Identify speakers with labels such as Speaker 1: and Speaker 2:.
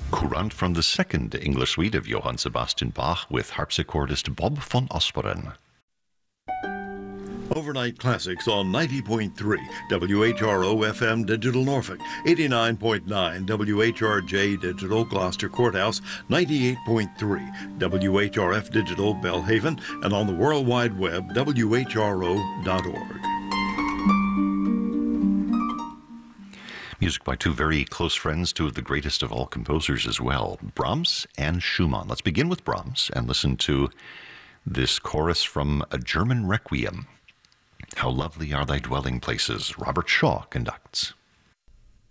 Speaker 1: Courant from the second English suite of Johann Sebastian Bach with harpsichordist Bob von Osperen.
Speaker 2: Overnight Classics on 90.3 WHRO FM Digital Norfolk, 89.9 WHRJ Digital Gloucester Courthouse, 98.3 WHRF Digital Belhaven, and on the World Wide Web, WHRO.org.
Speaker 1: Music by two very close friends, two of the greatest of all composers as well, Brahms and Schumann. Let's begin with Brahms and listen to this chorus from a German Requiem. How lovely are thy dwelling places, Robert Shaw conducts.